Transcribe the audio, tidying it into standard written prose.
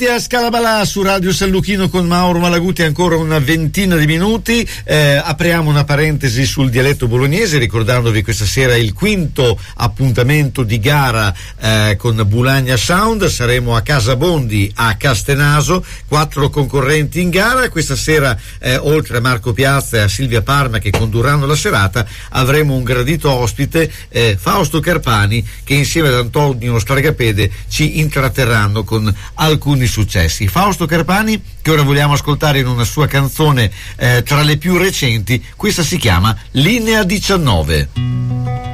A Scalabalà su Radio San Luchino con Mauro Malaguti, ancora una ventina di minuti. Apriamo una parentesi sul dialetto bolognese, ricordandovi questa sera il quinto appuntamento di gara con Bulagna Sound. Saremo a Casa Bondi a Castenaso, 4 concorrenti in gara. Questa sera oltre a Marco Piazza e a Silvia Parma che condurranno la serata, avremo un gradito ospite, Fausto Carpani, che insieme ad Antonio Stragapede ci intratterranno con alcuni successi. Fausto Carpani, che ora vogliamo ascoltare in una sua canzone tra le più recenti. Questa si chiama Linea 19.